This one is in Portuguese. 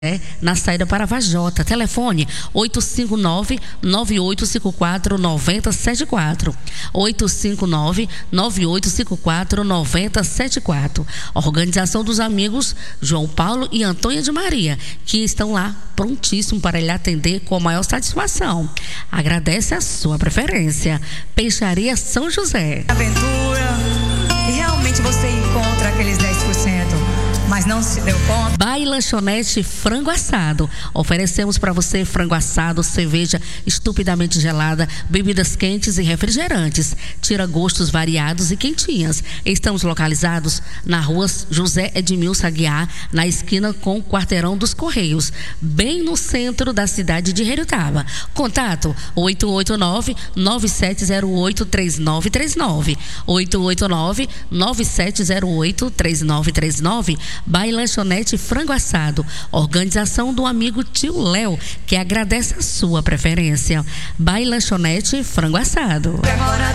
na saída para Vajota. Telefone 859-9854-9074. 859-9854-9074. Organização dos amigos João Paulo e Antônia de Maria, que estão lá prontíssimo para lhe atender com a maior satisfação. Agradece a sua preferência. Peixaria São José. Aventura, e realmente você encontra aqueles 10%, mas não se deu conta. Bar e Lanchonete Frango Assado. Oferecemos para você frango assado, cerveja estupidamente gelada, bebidas quentes e refrigerantes. Tira gostos variados e quentinhas. Estamos localizados na rua José Edmilson Aguiar, na esquina com o Quarteirão dos Correios, bem no centro da cidade de Heriotaba. Contato 889-9708-3939. 889-9708-3939. Bar e Lanchonete Frango Assado. Organização do amigo Tio Léo, que agradece a sua preferência. Bar e Lanchonete Frango Assado.